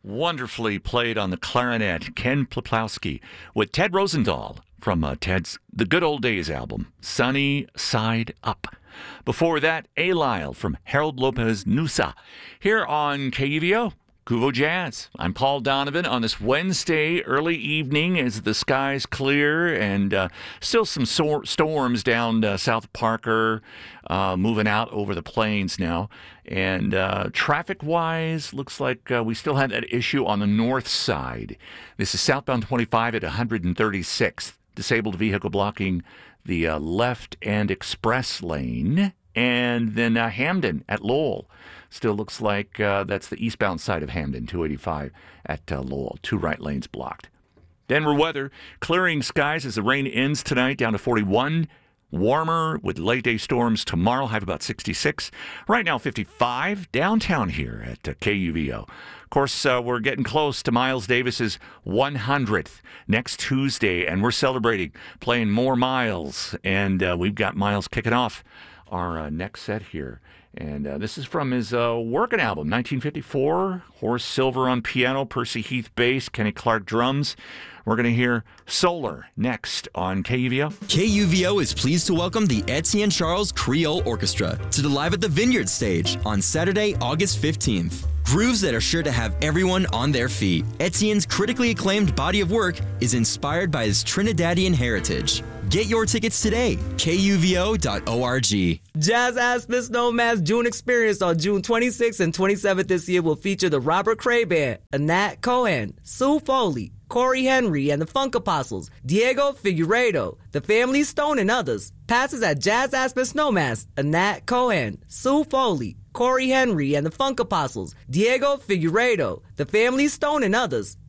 Wonderfully played on the clarinet, Ken Peplowski, with Ted Rosendahl from Ted's The Good Old Days album, Sunny Side Up. Before that, A Lyle from Harold Lopez Nusa, here on KUVO, Kuvo Jazz. I'm Paul Donovan on this Wednesday early evening as the skies clear and still some storms down south of Parker, moving out over the plains now. And traffic-wise, looks like we still have that issue on the north side. This is southbound 25 at 136th. Disabled vehicle blocking the left and express lane. And then Hamden at Lowell. Still looks like that's the eastbound side of Hamden, 285 at Lowell. Two right lanes blocked. Denver weather, clearing skies as the rain ends tonight, down to 41. Warmer with late day storms tomorrow, high of about 66. Right now, 55 downtown here at KUVO. Of course, we're getting close to Miles Davis's 100th next Tuesday, and we're celebrating playing more Miles. And we've got Miles kicking off our next set here. And this is from his working album, 1954. Horace Silver on piano, Percy Heath bass, Kenny Clark drums. We're going to hear Solar next on KUVO. KUVO is pleased to welcome the Etienne Charles Creole Orchestra to the Live at the Vineyard stage on Saturday, August 15th. Grooves that are sure to have everyone on their feet. Etienne's critically acclaimed body of work is inspired by his Trinidadian heritage. Get your tickets today, kuvo.org. Jazz Aspen Snowman's June Experience on June 26th and 27th this year will feature the Robert Cray Band, Anat Cohen, Sue Foley, Corey Henry and the Funk Apostles, Diego Figueiredo, the Family Stone, and others. Passes at Jazz Aspen Snowmass, Anat Cohen, Sue Foley, Corey Henry and the Funk Apostles, Diego Figueiredo, the Family Stone, and others.